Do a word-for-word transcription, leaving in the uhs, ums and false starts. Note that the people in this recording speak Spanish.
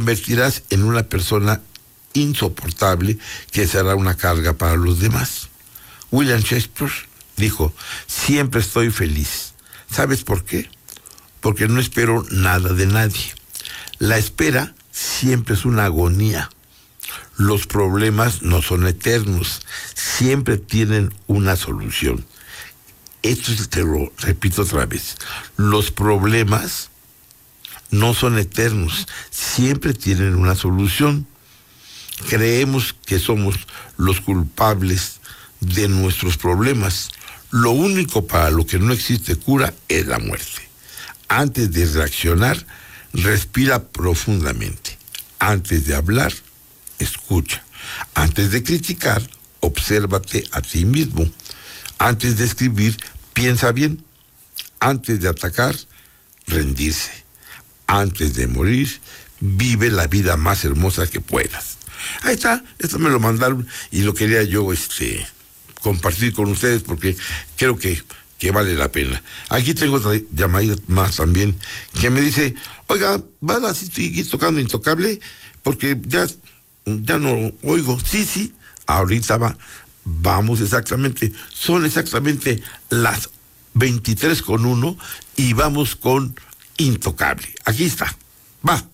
convertirás en una persona insoportable que será una carga para los demás. William Shakespeare dijo, siempre estoy feliz. ¿Sabes por qué? Porque no espero nada de nadie. La espera siempre es una agonía. Los problemas no son eternos, siempre tienen una solución. Esto te lo repito otra vez. Los problemas no son eternos, siempre tienen una solución. Creemos que somos los culpables de nuestros problemas. Lo único para lo que no existe cura es la muerte. Antes de reaccionar, respira profundamente. Antes de hablar, escucha. Antes de criticar, obsérvate a ti mismo. Antes de escribir, piensa bien. Antes de atacar, rendirse. Antes de morir, vive la vida más hermosa que puedas. Ahí está, esto me lo mandaron y lo quería yo este, compartir con ustedes porque creo que, que vale la pena. Aquí tengo otra llamadita más también que me dice, oiga, ¿vas a seguir tocando Intocable? Porque ya, ya no oigo. Sí, sí, ahorita va. Vamos exactamente, son exactamente las veintitrés con uno y vamos con Intocable. Aquí está, va.